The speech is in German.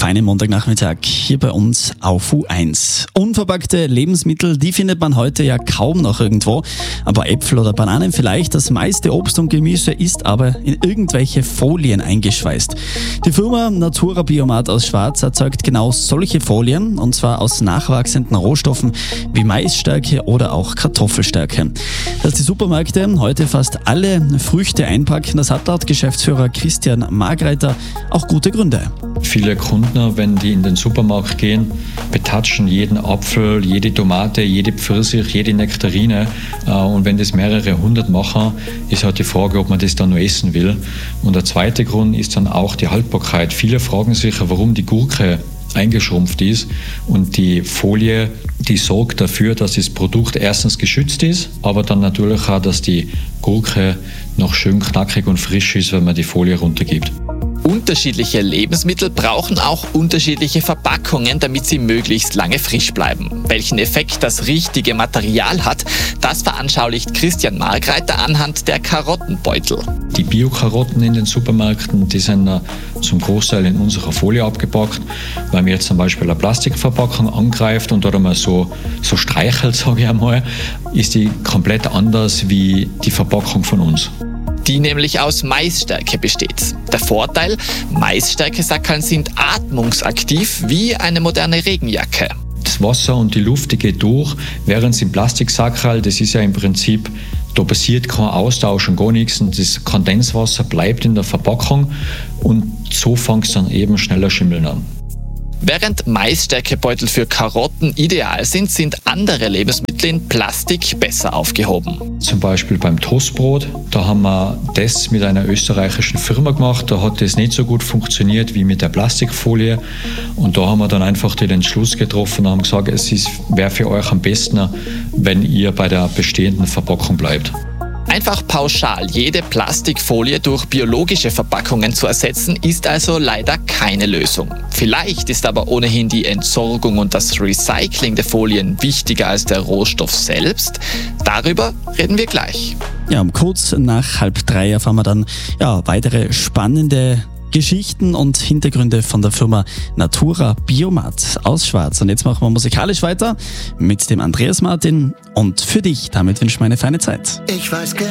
feinen Montagnachmittag hier bei uns auf U1. Unverpackte Lebensmittel, die findet man heute ja kaum noch irgendwo. Aber Äpfel oder Bananen vielleicht. Das meiste Obst und Gemüse ist aber in irgendwelche Folien eingeschweißt. Die Firma Natura Biomat aus Schwarz erzeugt genau solche Folien, und zwar aus nachwachsenden Rohstoffen wie Maisstärke oder auch Kartoffelstärke. Dass die Supermärkte heute fast alle Früchte einpacken, das hat laut Geschäftsführer Christian Margreiter auch gute Gründe. Viele Kunden, wenn die in den Supermarkt gehen, betatschen jeden Apfel, jede Tomate, jede Pfirsich, jede Nektarine. Und wenn das mehrere hundert machen, ist halt die Frage, ob man das dann noch essen will. Und der zweite Grund ist dann auch die Haltbarkeit. Viele fragen sich, warum die Gurke eingeschrumpft ist, und die Folie, die sorgt dafür, dass das Produkt erstens geschützt ist, aber dann natürlich auch, dass die Gurke noch schön knackig und frisch ist, wenn man die Folie runtergibt. Unterschiedliche Lebensmittel brauchen auch unterschiedliche Verpackungen, damit sie möglichst lange frisch bleiben. Welchen Effekt das richtige Material hat, das veranschaulicht Christian Margreiter anhand der Karottenbeutel. Die Bio-Karotten in den Supermärkten, die sind zum Großteil in unserer Folie abgepackt. Wenn man jetzt zum Beispiel eine Plastikverpackung angreift und dort einmal so streichelt, sage ich einmal, ist die komplett anders wie die Verpackung von uns. Die nämlich aus Maisstärke besteht. Der Vorteil, Maisstärke-Sackerln sind atmungsaktiv wie eine moderne Regenjacke. Das Wasser und die Luft, die geht durch, während es im Plastiksackerl, das ist ja im Prinzip, da passiert kein Austausch und gar nichts, und das Kondenswasser bleibt in der Verpackung und so fängt es dann eben schneller schimmeln an. Während Maisstärkebeutel für Karotten ideal sind andere Lebensmittel in Plastik besser aufgehoben. Zum Beispiel beim Toastbrot, da haben wir das mit einer österreichischen Firma gemacht, da hat das nicht so gut funktioniert wie mit der Plastikfolie, und da haben wir dann einfach den Entschluss getroffen und haben gesagt, wäre für euch am besten, wenn ihr bei der bestehenden Verpackung bleibt. Einfach pauschal jede Plastikfolie durch biologische Verpackungen zu ersetzen, ist also leider keine Lösung. Vielleicht ist aber ohnehin die Entsorgung und das Recycling der Folien wichtiger als der Rohstoff selbst. Darüber reden wir gleich. Ja, um kurz nach 2:30 erfahren wir dann weitere spannende Geschichten und Hintergründe von der Firma Natura Biomat aus Schwarz. Und jetzt machen wir musikalisch weiter mit dem Andreas Martin. Und für dich, damit wünsche ich mir eine feine Zeit. Ich weiß